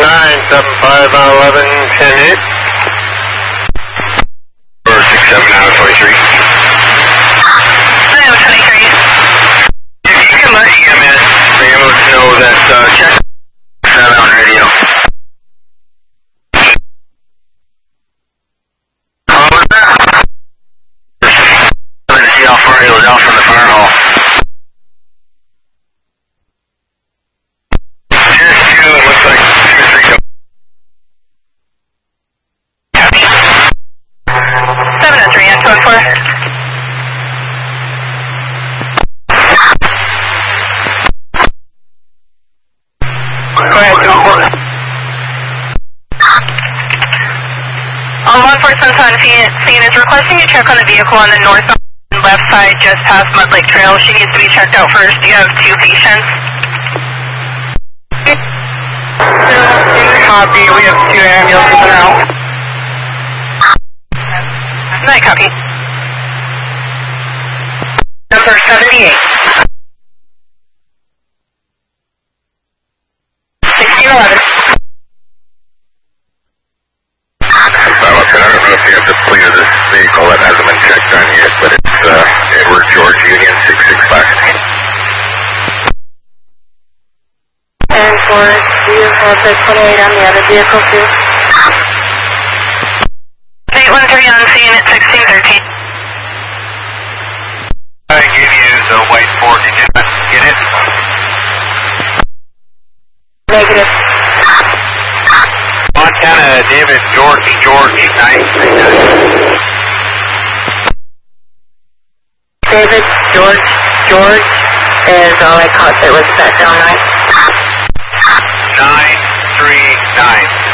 975 11 10 8. Or 67 out of 23. 9 out of 23. If you can let EMS be able to know that check 7 on radio. To see how far he was out from the fire hall. Just 2, it looks like 2 or 3. Copy. 7 and 3 and 2 and 4. Go ahead, 2 and 4. Law enforcement on scene is requesting a check on the vehicle on the north and left side just past Mud Lake Trail. She needs to be checked out first. You have 2 patients. Copy, we have 2 ambulances now. Night copy. Number 78. 1611. I don't know if you have the fleet of this vehicle that hasn't been checked on yet, but it's Edward George Union 665. And do you have the 28 on the other vehicle too? 813 on scene at 1613. I gave you the white Ford. Did you get it? Negative. Montana David George 939. David George is all I caught that was background 9. 939.